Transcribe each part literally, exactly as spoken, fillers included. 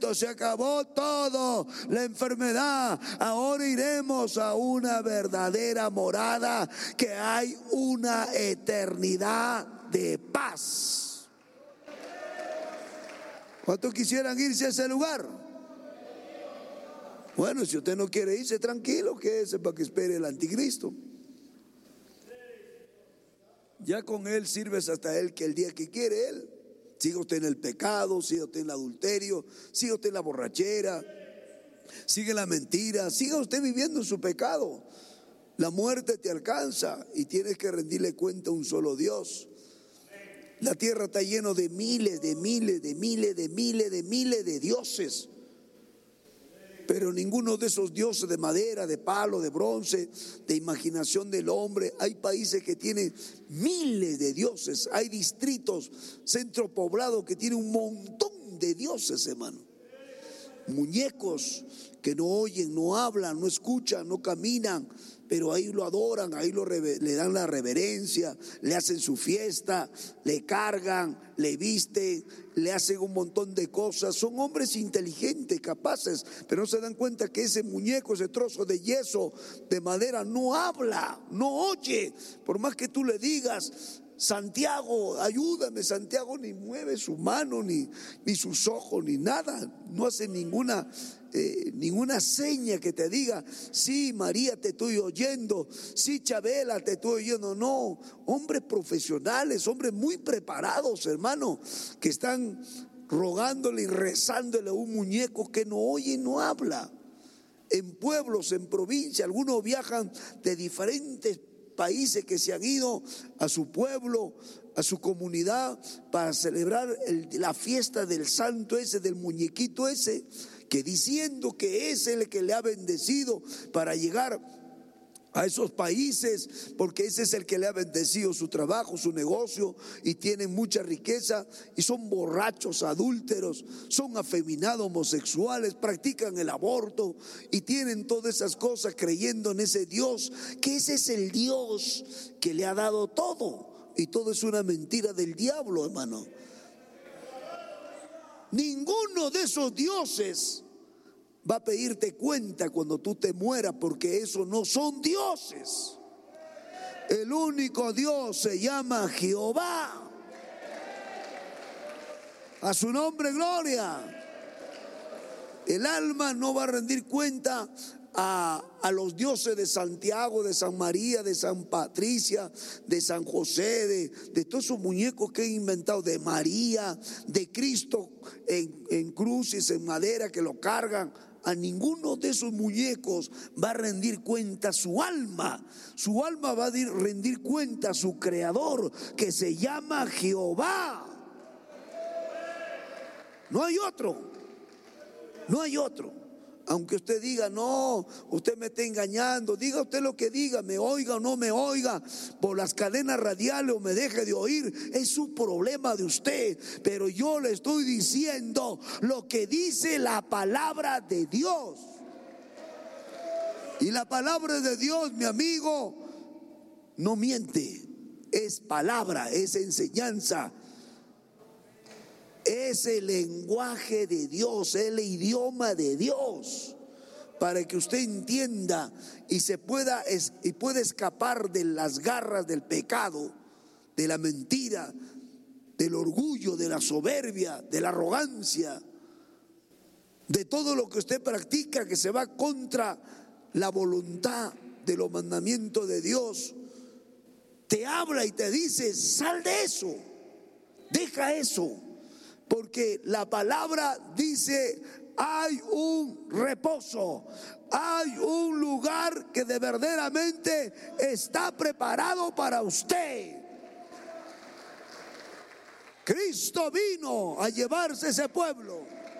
sufrimiento, se acabó todo, la enfermedad. Ahora iremos a una verdadera morada, que hay una eternidad de paz. ¿Cuántos quisieran irse a ese lugar? Bueno, si usted no quiere irse, tranquilo, quédese para que espere el anticristo. Ya con él sirves hasta él, que el día que quiere él. Siga usted en el pecado, siga usted en el adulterio, siga usted en la borrachera, sigue la mentira, siga usted viviendo en su pecado. La muerte te alcanza y tienes que rendirle cuenta a un solo Dios. La tierra está llena de miles, de miles, de miles, de miles, de miles de dioses. Pero ninguno de esos dioses de madera, de palo, de bronce, de imaginación del hombre. Hay países que tienen miles de dioses. Hay distritos, centro poblado que tienen un montón de dioses, hermano. Muñecos que no oyen, no hablan, no escuchan, no caminan, pero ahí lo adoran, ahí lo le dan la reverencia, le hacen su fiesta, le cargan, le visten, le hacen un montón de cosas. Son hombres inteligentes, capaces, pero no se dan cuenta que ese muñeco, ese trozo de yeso, de madera, no habla, no oye. Por más que tú le digas: Santiago, ayúdame, Santiago ni mueve su mano, ni, ni sus ojos, ni nada. No hace ninguna, eh, ninguna seña que te diga: sí, María, te estoy oyendo, sí, Chabela, te estoy oyendo. No, hombres profesionales, hombres muy preparados, hermano, que están rogándole y rezándole a un muñeco que no oye y no habla. En pueblos, en provincia, algunos viajan de diferentes países que se han ido a su pueblo, a su comunidad, para celebrar el, la fiesta del santo ese, del muñequito ese, que diciendo que es el que le ha bendecido para llegar a esos países, porque ese es el que le ha bendecido su trabajo, su negocio, y tienen mucha riqueza, y son borrachos, adúlteros, son afeminados, homosexuales, practican el aborto y tienen todas esas cosas creyendo en ese Dios, que ese es el Dios que le ha dado todo, y todo es una mentira del diablo, hermano. Ninguno de esos dioses va a pedirte cuenta cuando tú te mueras, porque esos no son dioses. El único Dios se llama Jehová. A su nombre gloria. El alma no va a rendir cuenta a, a los dioses de Santiago, de San María, de San Patricia, de San José, de, de todos esos muñecos que han inventado, de María, de Cristo en, en cruces, en madera, que lo cargan. A ninguno de esos muñecos va a rendir cuenta su alma. Su alma va a rendir cuenta a su creador, que se llama Jehová. No hay otro. No hay otro. Aunque usted diga: no, usted me está engañando, diga usted lo que diga, me oiga o no me oiga por las cadenas radiales o me deje de oír, es su problema de usted. Pero yo le estoy diciendo lo que dice la palabra de Dios. Y la palabra de Dios, mi amigo, no miente. Es palabra, es enseñanza. Es el lenguaje de Dios, el idioma de Dios, para que usted entienda y se pueda es, y pueda escapar de las garras del pecado, de la mentira, del orgullo, de la soberbia, de la arrogancia, de todo lo que usted practica que se va contra la voluntad de los mandamientos de Dios. Te habla y te dice: sal de eso, deja eso. Porque la palabra dice: hay un reposo, hay un lugar que de verdaderamente está preparado para usted. Cristo vino a llevarse ese pueblo.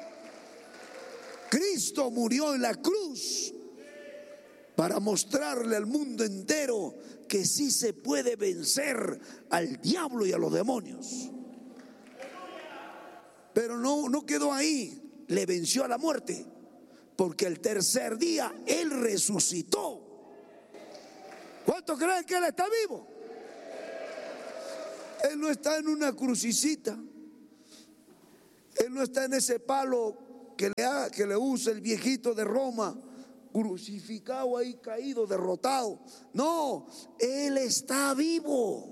Cristo murió en la cruz para mostrarle al mundo entero que sí se puede vencer al diablo y a los demonios. Pero no, no quedó ahí, le venció a la muerte, porque el tercer día Él resucitó. ¿Cuántos creen que Él está vivo? Él no está en una crucicita, Él no está en ese palo que le, ha, que le use el viejito de Roma, crucificado ahí, caído, derrotado. No, Él está vivo.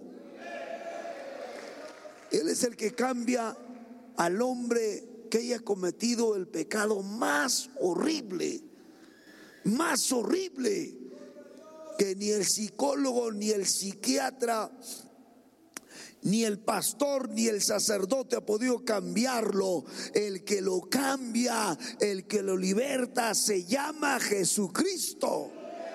Él es el que cambia al hombre que haya cometido el pecado más horrible, más horrible, que ni el psicólogo, ni el psiquiatra, ni el pastor, ni el sacerdote ha podido cambiarlo. El que lo cambia, el que lo liberta, se llama Jesucristo.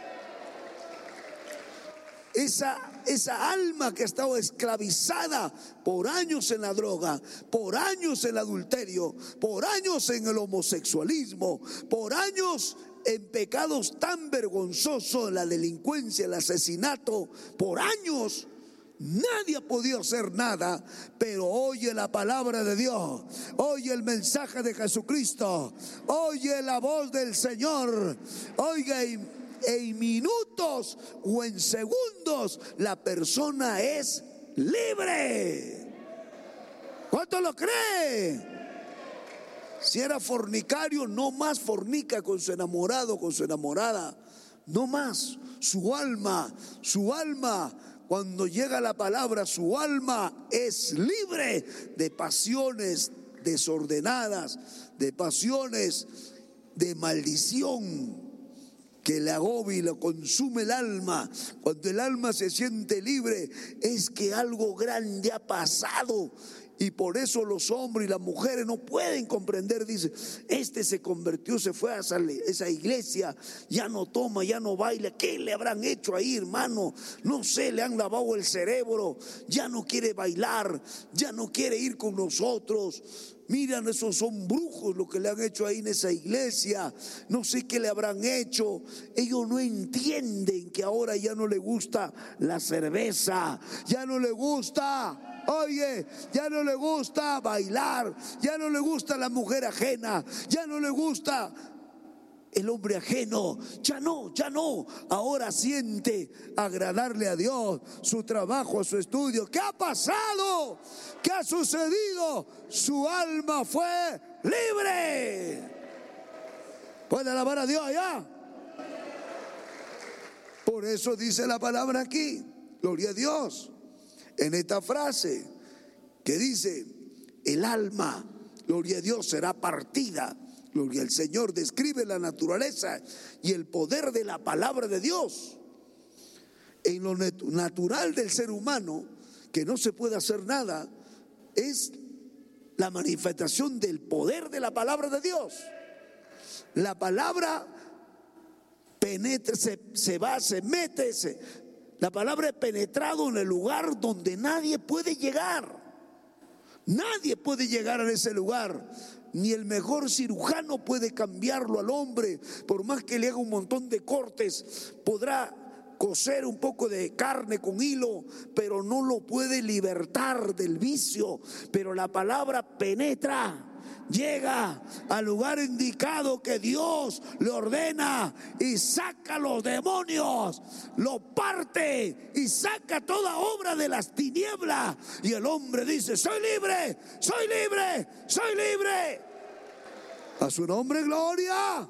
Esa, esa alma que ha estado esclavizada por años en la droga, por años en el adulterio, por años en el homosexualismo, por años en pecados tan vergonzosos, la delincuencia, el asesinato, por años nadie ha podido hacer nada. Pero oye la palabra de Dios, oye el mensaje de Jesucristo, oye la voz del Señor, oiga, y en minutos o en segundos la persona es libre. ¿Cuánto lo cree? Si era fornicario, no más fornica con su enamorado, con su enamorada, no más. Su alma, su alma, cuando llega la palabra, su alma es libre de pasiones desordenadas, de pasiones de maldición que le agobia y le consume el alma. Cuando el alma se siente libre, es que algo grande ha pasado. Y por eso los hombres y las mujeres no pueden comprender. Dice, este se convirtió, se fue a esa, esa iglesia, ya no toma, ya no baila. ¿Qué le habrán hecho ahí, hermano? No sé, le han lavado el cerebro, ya no quiere bailar, ya no quiere ir con nosotros. Miran, esos son brujos lo que le han hecho ahí en esa iglesia. No sé qué le habrán hecho. Ellos no entienden que ahora ya no le gusta la cerveza, ya no le gusta, oye, ya no le gusta bailar, ya no le gusta la mujer ajena, ya no le gusta el hombre ajeno, ya no, ya no. Ahora siente agradarle a Dios, su trabajo, su estudio. ¿Qué ha pasado? ¿Qué ha sucedido? Su alma fue libre. ¿Puede alabar a Dios allá? Por eso dice la palabra aquí, gloria a Dios, en esta frase que dice, el alma, gloria a Dios, será partida. Gloria al Señor, describe la naturaleza y el poder de la palabra de Dios. En lo natural del ser humano, que no se puede hacer nada, es la manifestación del poder de la palabra de Dios. La palabra penetra, se, se va, se mete, se, la palabra es penetrado en el lugar donde nadie puede llegar. Nadie puede llegar a ese lugar. Ni el mejor cirujano puede cambiarlo al hombre. Por más que le haga un montón de cortes, podrá coser un poco de carne con hilo, pero no lo puede libertar del vicio. Pero la palabra penetra, llega al lugar indicado que Dios le ordena y saca a los demonios, lo parte y saca toda obra de las tinieblas. Y el hombre dice, soy libre, soy libre, soy libre. A su nombre, gloria.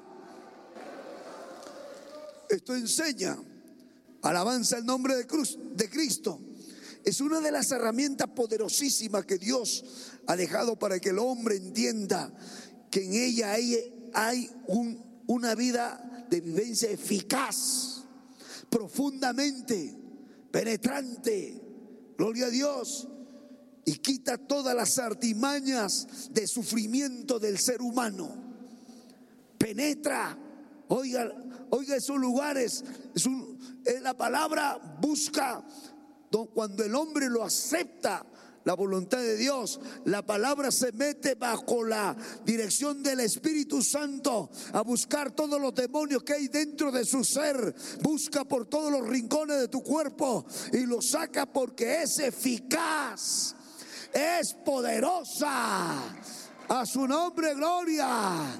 Esto enseña, alabanza el nombre de, Cruz, de Cristo. Es una de las herramientas poderosísimas que Dios ha dejado para que el hombre entienda que en ella hay, hay un, una vida de vivencia eficaz, profundamente penetrante, gloria a Dios, y quita todas las artimañas de sufrimiento del ser humano. Penetra, oiga, oiga esos lugares, es un, la palabra busca. Cuando el hombre lo acepta, la voluntad de Dios, la palabra se mete bajo la dirección del Espíritu Santo a buscar todos los demonios que hay dentro de su ser. Busca por todos los rincones de tu cuerpo y lo saca, porque es eficaz, es poderosa. A su nombre, gloria.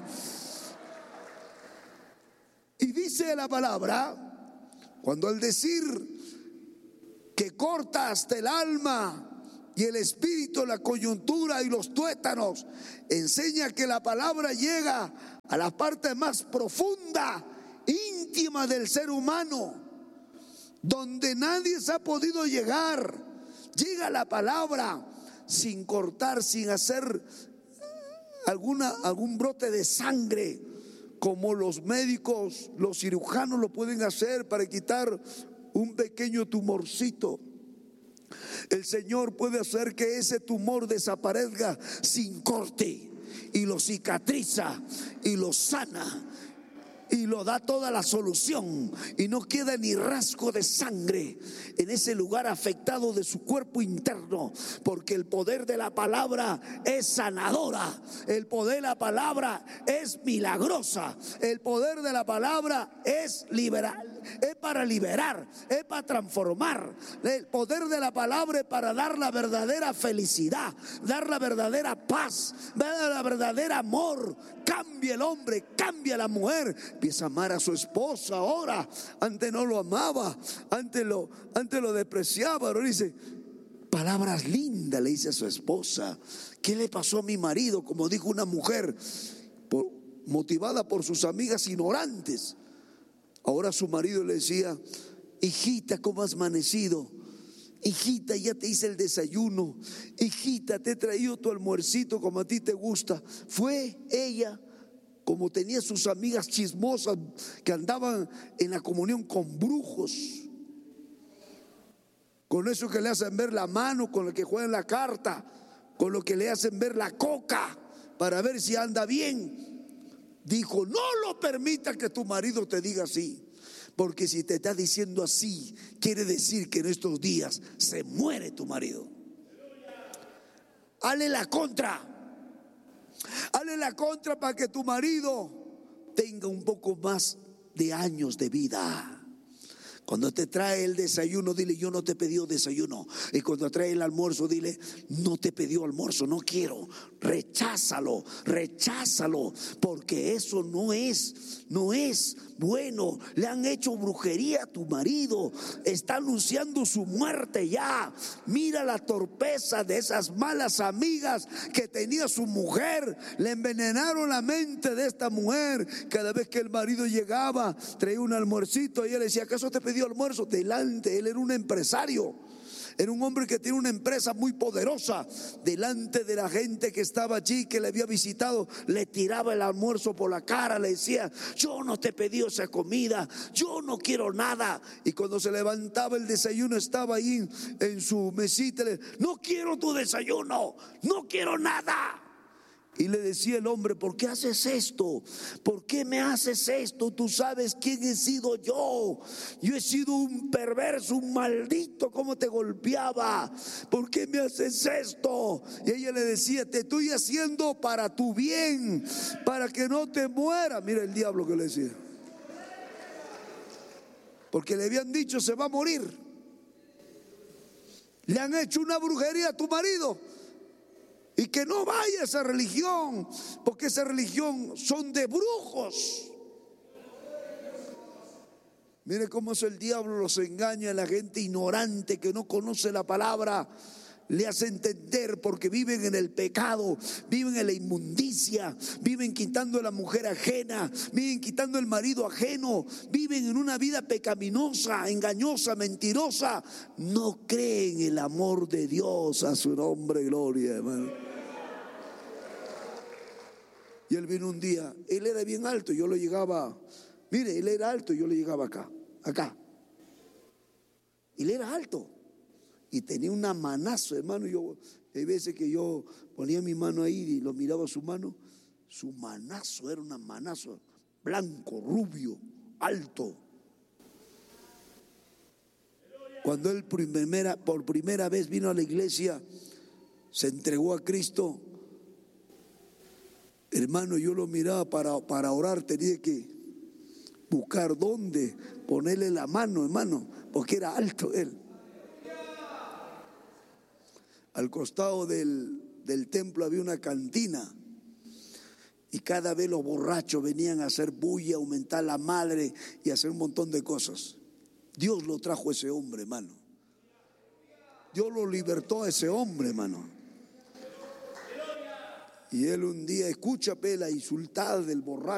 Y dice la palabra, cuando al decir que corta hasta el alma, y el espíritu, la coyuntura y los tuétanos. Enseña que la palabra llega a la parte más profunda, íntima del ser humano, donde nadie se ha podido llegar. Llega la palabra sin cortar, sin hacer alguna, algún brote de sangre, como los médicos, los cirujanos lo pueden hacer para quitar un pequeño tumorcito. El Señor puede hacer que ese tumor desaparezca sin corte, y lo cicatriza y lo sana y lo da toda la solución, y no queda ni rasgo de sangre en ese lugar afectado de su cuerpo interno, porque el poder de la palabra es sanadora, el poder de la palabra es milagrosa, el poder de la palabra es liberal, es para liberar, es para transformar. El poder de la palabra es para dar la verdadera felicidad, dar la verdadera paz, dar la verdadera amor. Cambia el hombre, cambia la mujer, empieza a amar a su esposa ahora. Antes no lo amaba, antes lo, antes lo despreciaba. Ahora dice palabras lindas, le dice a su esposa. ¿Qué le pasó a mi marido? Como dijo una mujer, por, motivada por sus amigas ignorantes. Ahora su marido le decía: hijita, ¿cómo has amanecido? Hijita, ya te hice el desayuno. Hijita, te he traído tu almuercito como a ti te gusta. Fue ella, como tenía sus amigas chismosas que andaban en la comunión con brujos, con eso que le hacen ver la mano, con lo que juegan la carta, con lo que le hacen ver la coca para ver si anda bien. Dijo: no lo permita que tu marido te diga así, porque si te está diciendo así, quiere decir que en estos días se muere tu marido. Hazle la contra. Hazle la contra para que tu marido tenga un poco más de años de vida. Cuando te trae el desayuno, dile: yo no te pedí desayuno. Y cuando trae el almuerzo, dile: no te pedí almuerzo, no quiero. Recházalo, recházalo, porque eso no es, no es bueno. Le han hecho brujería a tu marido, está anunciando su muerte ya. Mira la torpeza de esas malas amigas que tenía su mujer. Le envenenaron la mente de esta mujer. Cada vez que el marido llegaba, traía un almuercito y ella le decía: ¿acaso te pedí almuerzo? Delante, él era un empresario, era un hombre que tiene una empresa muy poderosa. Delante de la gente que estaba allí, que le había visitado, le tiraba el almuerzo por la cara, le decía: yo no te pedí esa comida, yo no quiero nada. Y cuando se levantaba el desayuno, estaba ahí en su mesita, le, no quiero tu desayuno, no quiero nada. Y le decía el hombre: ¿por qué haces esto? ¿Por qué me haces esto? Tú sabes quién he sido yo. Yo he sido un perverso, un maldito. ¿Cómo te golpeaba? ¿Por qué me haces esto? Y ella le decía: te estoy haciendo para tu bien, para que no te mueras. Mira el diablo que le decía, porque le habían dicho: se va a morir. Le han hecho una brujería a tu marido. Y que no vaya a esa religión, porque esa religión son de brujos. Mire cómo es el diablo, los engaña a la gente ignorante que no conoce la palabra. Le hace entender, porque viven en el pecado, viven en la inmundicia, viven quitando a la mujer ajena, viven quitando el marido ajeno, viven en una vida pecaminosa, engañosa, mentirosa. No creen el amor de Dios. A su nombre, gloria, hermano. Y él vino un día, él era bien alto, yo lo llegaba, mire, él era alto, yo le llegaba acá, acá. Y él era alto y tenía una manazo, hermano. Yo, hay veces que yo ponía mi mano ahí y lo miraba su mano, su manazo era una manazo, blanco, rubio, alto. Cuando él primera, por primera vez vino a la iglesia, se entregó a Cristo, hermano, yo lo miraba para, para orar, tenía que buscar dónde ponerle la mano, hermano, porque era alto él. Al costado del, del templo había una cantina, y cada vez los borrachos venían a hacer bulla, aumentar la madre y hacer un montón de cosas. Dios lo trajo a ese hombre, hermano. Dios lo libertó a ese hombre, hermano. Y él un día escucha pe, la insultada del borracho.